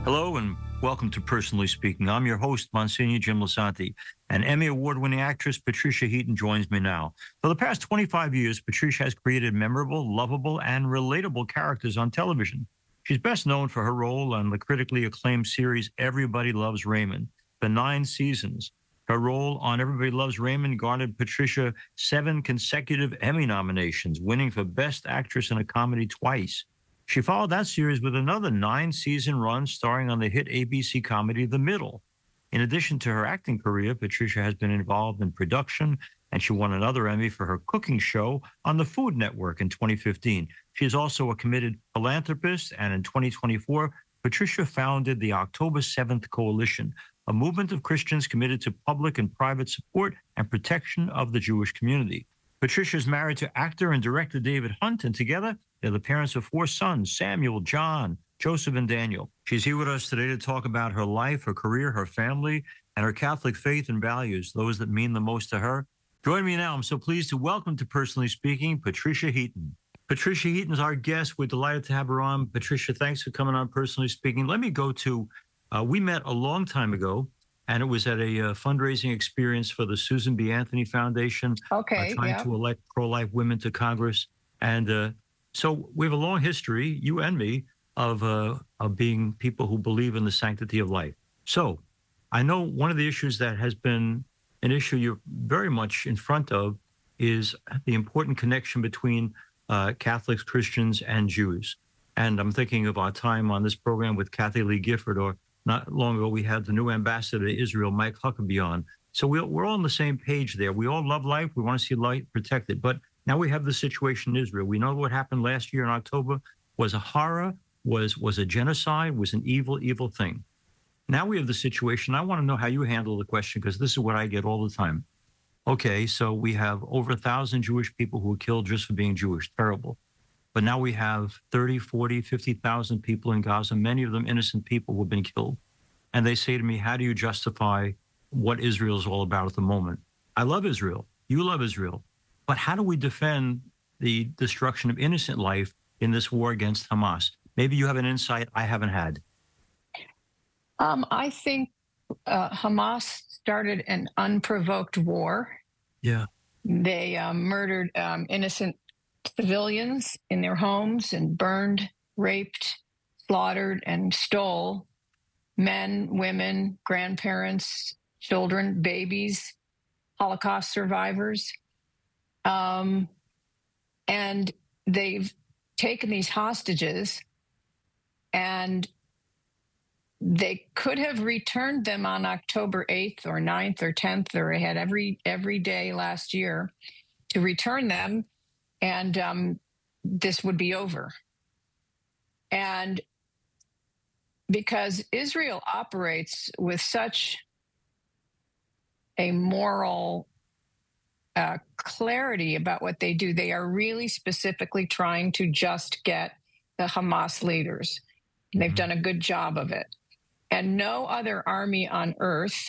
Hello and welcome to Personally Speaking. I'm your host, Monsignor Jim Lisanti, and Emmy Award-winning actress Patricia Heaton joins me now. For the past 25 years, Patricia has created memorable, lovable, and relatable characters on television. She's best known for her role on the critically acclaimed series Everybody Loves Raymond for 9 seasons. Her role on Everybody Loves Raymond garnered Patricia 7 consecutive Emmy nominations, winning for Best Actress in a Comedy twice. She followed that series with another 9-season run starring on the hit ABC comedy The Middle. In addition to her acting career, Patricia has been involved in production, and she won another Emmy for her cooking show on the Food Network in 2015. She is also a committed philanthropist, and in 2024, Patricia founded the October 7th Coalition, a movement of Christians committed to public and private support and protection of the Jewish community. Patricia is married to actor and director David Hunt, and together they're the parents of 4 sons, Samuel, John, Joseph, and Daniel. She's here with us today to talk about her life, her career, her family, and her Catholic faith and values, those that mean the most to her. Join me now. I'm so pleased to welcome to Personally Speaking, Patricia Heaton. Patricia Heaton is our guest. We're delighted to have her on. Patricia, thanks for coming on Personally Speaking. Let me go to, we met a long time ago, and it was at a fundraising experience for the Susan B. Anthony Foundation, trying to elect pro-life women to Congress. And so we have a long history, you and me, of being people who believe in the sanctity of life. So I know one of the issues that has been an issue you're very much in front of is the important connection between Catholics, Christians, and Jews. And I'm thinking of our time on this program with Kathy Lee Gifford, or not long ago we had the new ambassador to Israel, Mike Huckabee, on. So we're all on the same page there. We all love life. We want to see life protected. But now we have the situation in Israel. We know what happened last year in October was a horror, was a genocide, was an evil thing. Now we have the situation. I want to know how you handle the question, because this is what I get all the time. Okay, so we have over 1,000 Jewish people who were killed just for being Jewish. Terrible. But now we have 30, 40, 50,000 people in Gaza, many of them innocent people who have been killed. And they say to me, how do you justify what Israel is all about at the moment? I love Israel. You love Israel. But how do we defend the destruction of innocent life in this war against Hamas? Maybe you have an insight I haven't had. I think Hamas started an unprovoked war. Yeah. They murdered innocent civilians in their homes and burned, raped, slaughtered, and stole men, women, grandparents, children, babies, Holocaust survivors. And they've taken these hostages, and they could have returned them on October 8th or 9th or 10th, or had every day last year to return them, and this would be over. And because Israel operates with such a moral clarity about what they do, they are really specifically trying to just get the Hamas leaders. They've done a good job of it. And no other army on earth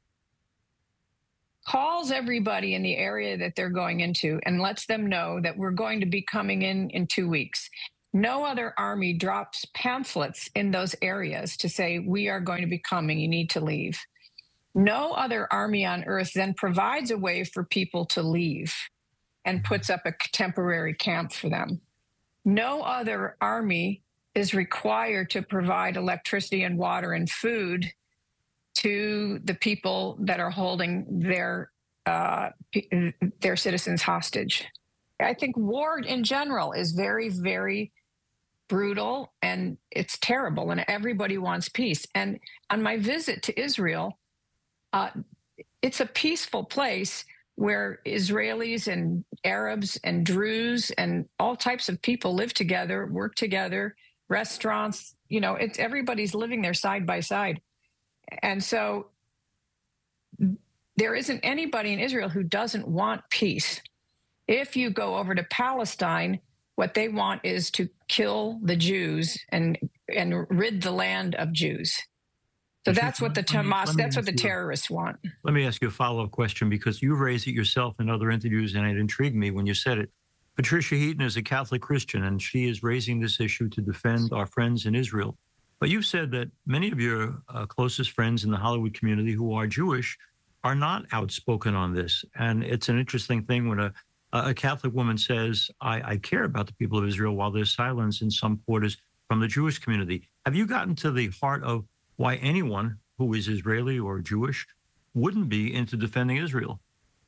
calls everybody in the area that they're going into and lets them know that we're going to be coming in 2 weeks. No other army drops pamphlets in those areas to say, we are going to be coming, you need to leave. No other army on earth then provides a way for people to leave and puts up a temporary camp for them. No other army is required to provide electricity and water and food to the people that are holding their citizens hostage. I think war in general is very, very brutal, and it's terrible, and everybody wants peace. And on my visit to Israel, it's a peaceful place where Israelis and Arabs and Druze and all types of people live together, work together, restaurants, it's everybody's living there side by side. And so there isn't anybody in Israel who doesn't want peace. If you go over to Palestine, what they want is to kill the Jews and rid the land of Jews. So that's what the terrorists want. Let me ask you a follow-up question, because you raised it yourself in other interviews, and it intrigued me when you said it. Patricia Heaton is a Catholic Christian, and she is raising this issue to defend our friends in Israel. But you've said that many of your closest friends in the Hollywood community who are Jewish are not outspoken on this. And it's an interesting thing when a Catholic woman says, I care about the people of Israel, while there's silence in some quarters from the Jewish community. Have you gotten to the heart of why anyone who is Israeli or Jewish wouldn't be into defending Israel?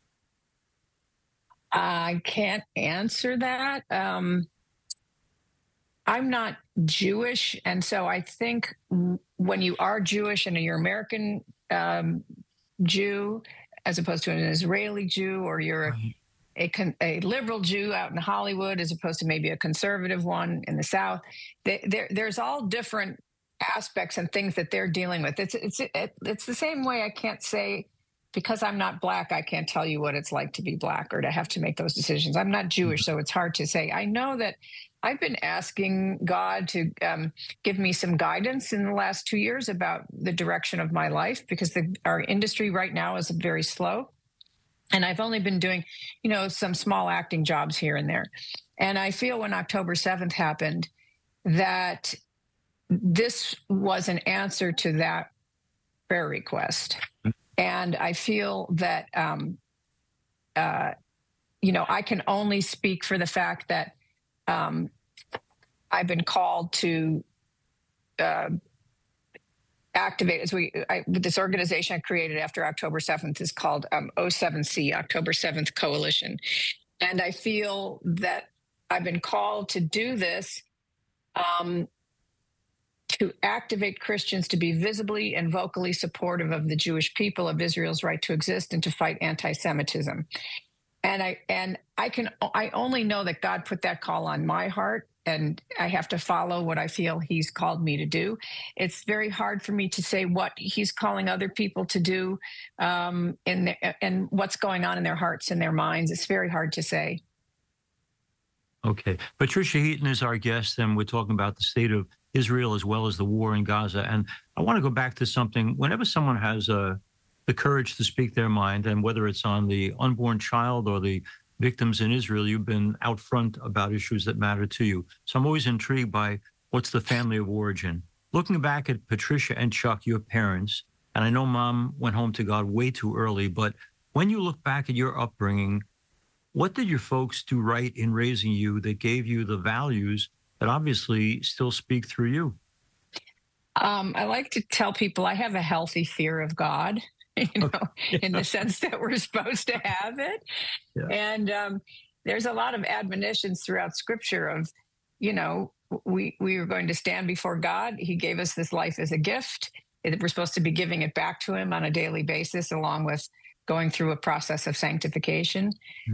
I can't answer that. I'm not Jewish. And so I think when you are Jewish and you're American Jew, as opposed to an Israeli Jew, or you're a liberal Jew out in Hollywood, as opposed to maybe a conservative one in the South, there's all different aspects and things that they're dealing with. It's the same way I can't say, because I'm not Black, I can't tell you what it's like to be Black or to have to make those decisions. I'm not Jewish, so it's hard to say. I know that I've been asking God to give me some guidance in the last 2 years about the direction of my life, because our industry right now is very slow. And I've only been doing, some small acting jobs here and there. And I feel when October 7th happened that this was an answer to that prayer request. And I feel that, I can only speak for the fact that I've been called to activate, this organization I created after October 7th is called O7C, October 7th Coalition. And I feel that I've been called to do this to activate Christians to be visibly and vocally supportive of the Jewish people, of Israel's right to exist, and to fight anti-Semitism. And I only know that God put that call on my heart, and I have to follow what I feel he's called me to do. It's very hard for me to say what he's calling other people to do, and what's going on in their hearts and their minds. It's very hard to say. Okay. Patricia Heaton is our guest, and we're talking about the state of Israel as well as the war in Gaza. And I want to go back to something. Whenever someone has the courage to speak their mind, and whether it's on the unborn child or the victims in Israel, you've been out front about issues that matter to you. So I'm always intrigued by what's the family of origin. Looking back at Patricia and Chuck, your parents, and I know Mom went home to God way too early, but when you look back at your upbringing, what did your folks do right in raising you that gave you the values that obviously still speak through you? I like to tell people I have a healthy fear of God, in the sense that we're supposed to have it. Yeah. And there's a lot of admonitions throughout Scripture of, we are going to stand before God. He gave us this life as a gift. We're supposed to be giving it back to him on a daily basis, along with going through a process of sanctification.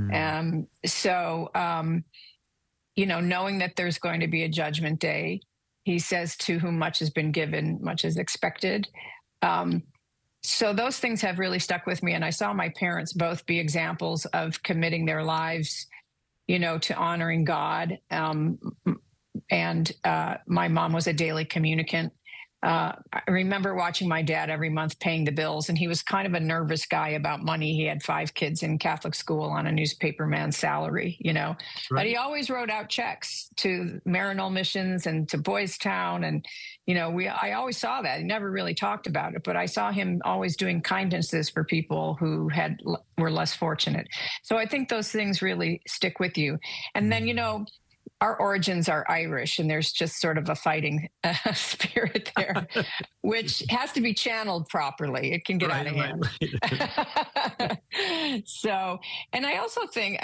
Knowing that there's going to be a judgment day, he says, to whom much has been given, much is expected. So those things have really stuck with me. And I saw my parents both be examples of committing their lives, to honoring God. And my mom was a daily communicant. I remember watching my dad every month paying the bills, and he was kind of a nervous guy about money. He had 5 kids in Catholic school on a newspaperman's salary, Right. But he always wrote out checks to Maryknoll Missions and to Boys Town. And, I always saw that. He never really talked about it, but I saw him always doing kindnesses for people who were less fortunate. So I think those things really stick with you. And then, our origins are Irish, and there's just sort of a fighting spirit there, which has to be channeled properly. It can get out of hand. Right. So, and I also think,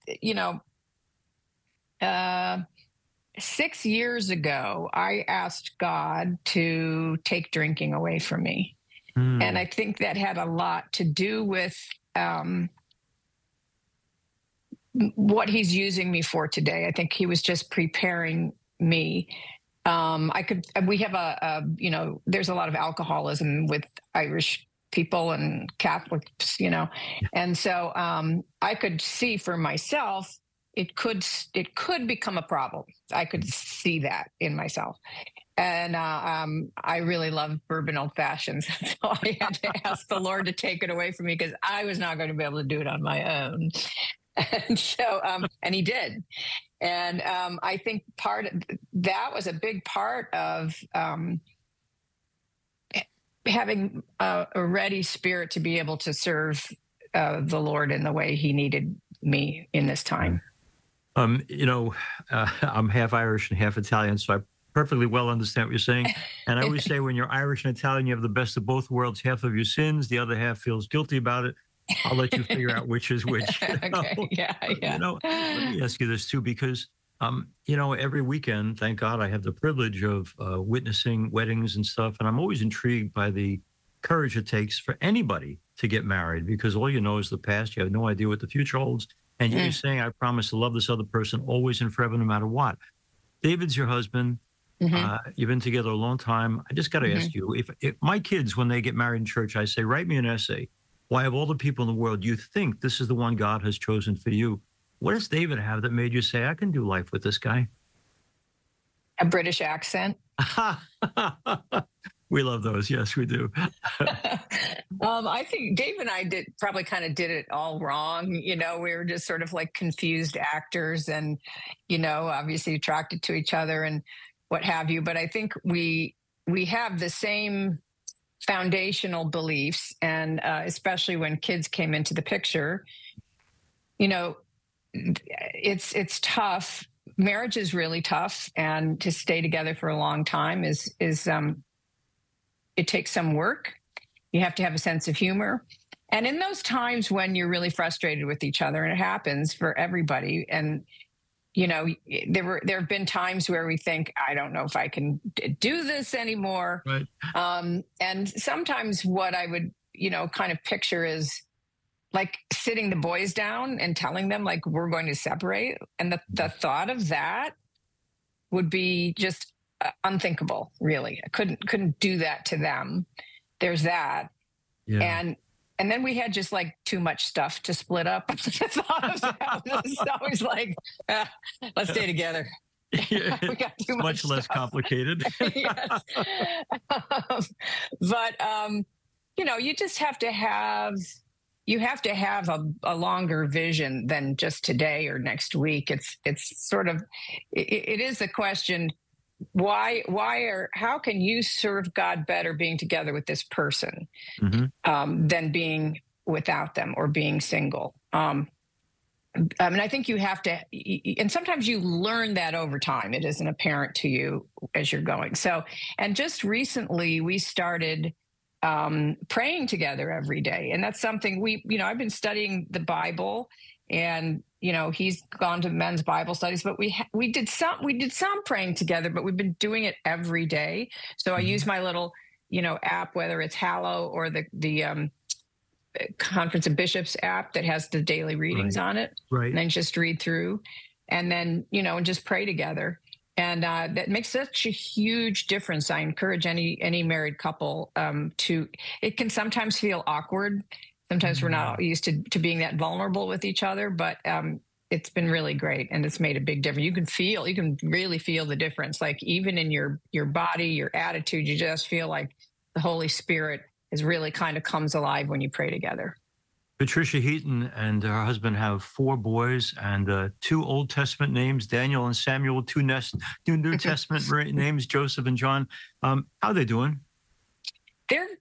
6 years ago, I asked God to take drinking away from me. And I think that had a lot to do with what he's using me for today. I think he was just preparing me. We have there's a lot of alcoholism with Irish people and Catholics, and so I could see for myself, it could become a problem. I could see that in myself. And I really love bourbon old fashions. So I had to ask the Lord to take it away from me, because I was not going to be able to do it on my own. And so, and he did. And I think that was a big part of having a ready spirit to be able to serve the Lord in the way He needed me in this time. I'm half Irish and half Italian, so I perfectly well understand what you're saying. And I always say when you're Irish and Italian, you have the best of both worlds. Half of you sins, the other half feels guilty about it. I'll let you figure out which is which. Okay. Yeah. Let me ask you this too, because every weekend, thank God, I have the privilege of witnessing weddings and stuff, and I'm always intrigued by the courage it takes for anybody to get married, because all you know is the past. You have no idea what the future holds, and you're saying, "I promise to love this other person always and forever, no matter what." David's your husband. You've been together a long time. I just got to ask you, if my kids, when they get married in church, I say, write me an essay. Why, of all the people in the world, you think this is the one God has chosen for you? What does David have that made you say, I can do life with this guy? A British accent. We love those. Yes, we do. I think Dave and I probably kind of did it all wrong. We were just sort of like confused actors and, obviously attracted to each other and what have you. But I think we have the same foundational beliefs. And especially when kids came into the picture, it's tough. Marriage is really tough. And to stay together for a long time is it takes some work. You have to have a sense of humor. And in those times when you're really frustrated with each other, and it happens for everybody, and there have been times where we think, I don't know if I can do this anymore. Right. And sometimes what I would, kind of picture is like sitting the boys down and telling them like, we're going to separate. And the thought of that would be just unthinkable, really. I couldn't do that to them. There's that. Yeah. And then we had just like too much stuff to split up. The thought of that was always like, let's stay together. Yeah, we got too much less complicated. Yes. But you just have to have a longer vision than just today or next week. It's sort of it is a question. Why or how can you serve God better being together with this person than being without them or being single? I think you have to, and sometimes you learn that over time. It isn't apparent to you as you're going. So, and just recently we started praying together every day. And that's something I've been studying the Bible, and he's gone to men's Bible studies, but we did some praying together, but we've been doing it every day. So I use my little, app, whether it's Hallow or the Conference of Bishops app that has the daily readings on it. Right. And then just read through and then, and just pray together. And that makes such a huge difference. I encourage any married couple it can sometimes feel awkward. Sometimes we're not used to being that vulnerable with each other, but it's been really great, and it's made a big difference. You can really feel the difference. Like even in your body, your attitude, you just feel like the Holy Spirit is really kind of comes alive when you pray together. Patricia Heaton and her husband have 4 boys and 2 Old Testament names, Daniel and Samuel, 2 New Testament names, Joseph and John. How are they doing? They're